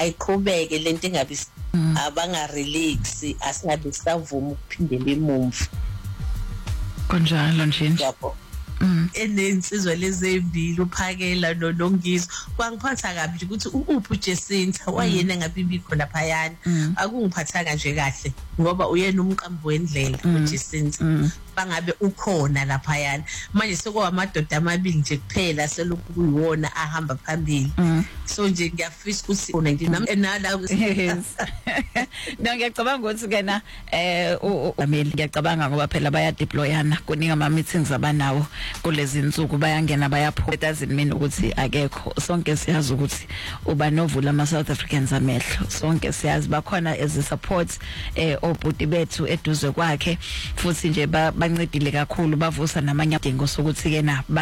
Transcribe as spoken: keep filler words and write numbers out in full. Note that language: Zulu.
ayiqhubeke lento engabe abanga relax asingabe savuma ukuphindela emuva kanjalo nje yabo enensizwa lezembili uphakela nonongizwe kwangiphatha kabi nje ukuthi uphi uJacinta wayena ngabibi khona phayana akungiphathanga nje kahle ngoba uyena umqambi wendlela uJacinta bangabe ukhona lapha yana manje sekwamadoda amabili nje kuphela selokhu kuyiwona ahamba phambili so nje ngiyafisa ukuthi khona nje nala no ngiyacabanga ukuthi kena eh uameli ngiyacabanga ngoba phela baya deployana kuninga ama meetings abanawo kulezi insuku bayangena bayaphuma doesn't mean ukuthi akekho sonke siyazi ukuthi uba novula ama South Africans amehlo sonke siyazi bakhona as a support eh obhuti bethu eduze kwakhe futhi nje bancedile kakhulu bavusa namanye adingo sokuthi ke na